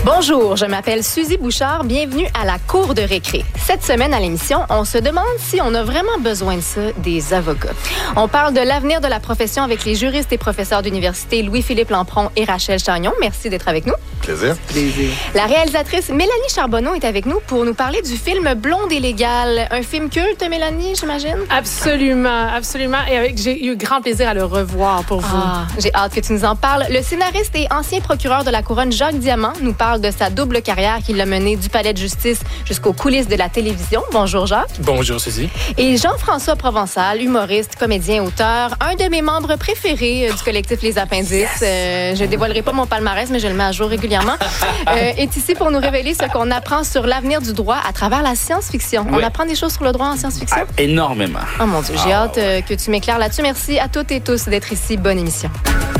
Bonjour, je m'appelle Suzy Bouchard. Bienvenue à la cour de récré. Cette semaine à l'émission, on se demande si on a vraiment besoin de ça, des avocats. On parle de l'avenir de la profession avec les juristes et professeurs d'université Louis-Philippe Lampron et Rachel Chagnon. Merci d'être avec nous. Plaisir. La réalisatrice Mélanie Charbonneau est avec nous pour nous parler du film Blonde et légale. Un film culte, Mélanie, j'imagine? Absolument, absolument. Et j'ai eu grand plaisir à le revoir pour vous. J'ai hâte que tu nous en parles. Le scénariste et ancien procureur de la Couronne, Jacques Diamant, nous parle de sa double carrière qui l'a menée du palais de justice jusqu'aux coulisses de la télévision. Bonjour, Jacques. Bonjour, Suzy. Et Jean-François Provençal, humoriste, comédien, auteur, un de mes membres préférés du collectif Les Appendices. Je dévoilerai pas mon palmarès, mais je le mets à jour régulièrement. Est ici pour nous révéler ce qu'on apprend sur l'avenir du droit à travers la science-fiction. Oui. On apprend des choses sur le droit en science-fiction? Énormément. Oh mon Dieu, j'ai hâte que tu m'éclaires là-dessus. Merci à toutes et tous d'être ici. Bonne émission.